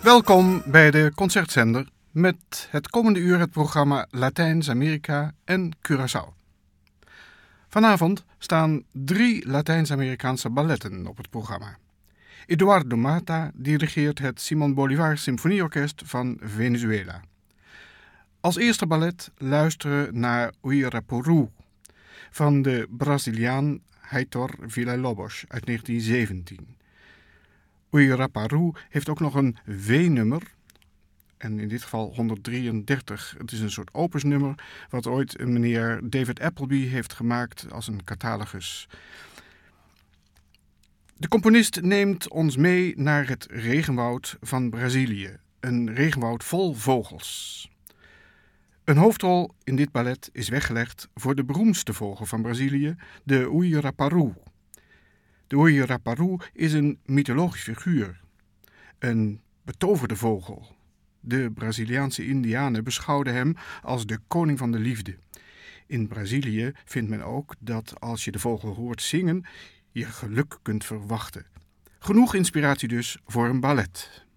Welkom bij de Concertzender met het komende uur het programma Latijns-Amerika en Curaçao. Vanavond staan 3 Latijns-Amerikaanse balletten op het programma. Eduardo Mata dirigeert het Simón Bolívar Symfonieorkest van Venezuela. Als eerste ballet luisteren naar Uirapuru van de Braziliaan Heitor Villa-Lobos uit 1917. Uirapuru heeft ook nog een W-nummer, en in dit geval 133. Het is een soort opusnummer wat ooit een meneer David Appleby heeft gemaakt als een catalogus. De componist neemt ons mee naar het regenwoud van Brazilië, een regenwoud vol vogels. Een hoofdrol in dit ballet is weggelegd voor de beroemdste vogel van Brazilië, de Uiraparu. De Uiraparu is een mythologisch figuur, een betoverde vogel. De Braziliaanse Indianen beschouwden hem als de koning van de liefde. In Brazilië vindt men ook dat als je de vogel hoort zingen, je geluk kunt verwachten. Genoeg inspiratie dus voor een ballet.